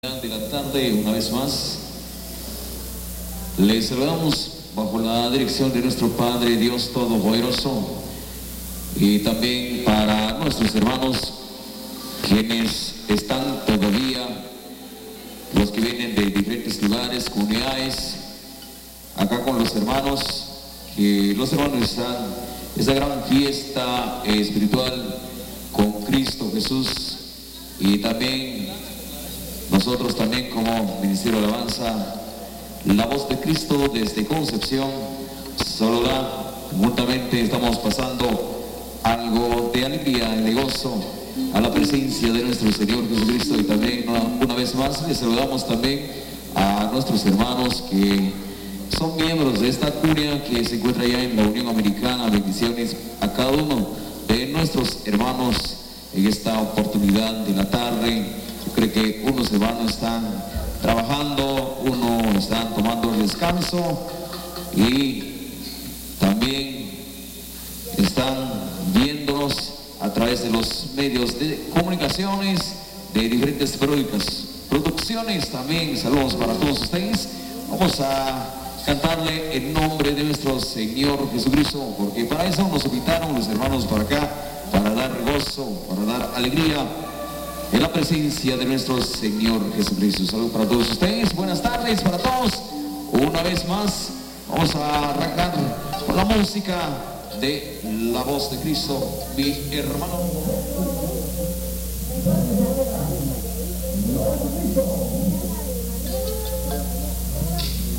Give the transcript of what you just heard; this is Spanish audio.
De la tarde, una vez más, les saludamos bajo la dirección de nuestro Padre Dios Todopoderoso, y también para nuestros hermanos quienes están todavía, los que vienen de diferentes lugares, comunidades, acá con los hermanos, que los hermanos están esta gran fiesta espiritual con Cristo Jesús. Y también nosotros también como Ministerio de Alabanza, La Voz de Cristo desde Concepción, Soledad, juntamente estamos pasando algo de alegría y de gozo a la presencia de nuestro Señor Jesucristo. Y también una vez más les saludamos también a nuestros hermanos que son miembros de esta curia que se encuentra allá en la Unión Americana. Bendiciones a cada uno de nuestros hermanos en esta oportunidad de la tarde. Yo creo que unos hermanos están trabajando, unos están tomando el descanso y también están viéndonos a través de los medios de comunicaciones de diferentes producciones. También saludos para todos ustedes. Vamos a cantarle en nombre de nuestro Señor Jesucristo, porque para eso nos invitaron los hermanos para acá, para dar gozo, para dar alegría en la presencia de nuestro Señor Jesucristo. Saludos para todos ustedes, buenas tardes para todos. Una vez más vamos a arrancar con la música de La Voz de Cristo, mi hermano.